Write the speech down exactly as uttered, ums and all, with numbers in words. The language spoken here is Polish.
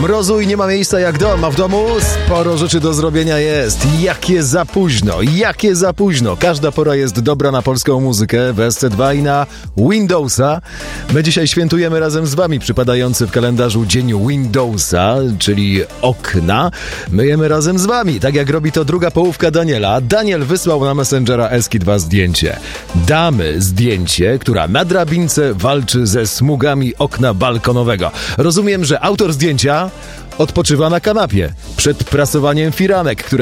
Mrozu i nie ma miejsca jak dom, a w domu sporo rzeczy do zrobienia jest. Jakie za późno, jakie za późno. Każda pora jest dobra na polską muzykę w S C dwa i na Windowsa. My dzisiaj świętujemy razem z wami przypadający w kalendarzu dzień Windowsa, czyli okna. Myjemy razem z wami, tak jak robi to druga połówka Daniela. Daniel wysłał na Messengera Eski dwa zdjęcie. Damy zdjęcie, która na drabince walczy ze smugami okna balkonowego. Rozumiem, że autor zdjęcia odpoczywa na kanapie przed prasowaniem firanek, które